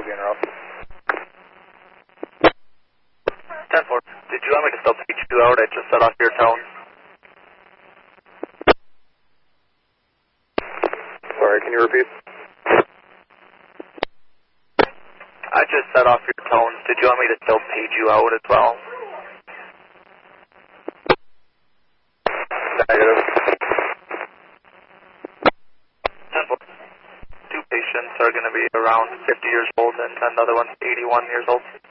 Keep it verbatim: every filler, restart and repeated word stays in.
interrupt. ten four, did you want me to still page you out? I just set off your tone. Sorry, can you repeat? I just set off your tones. Did you want me to still page you out as well? Negative. ten four. Two patients are going to be around fifty years old and another one's eighty-one years old.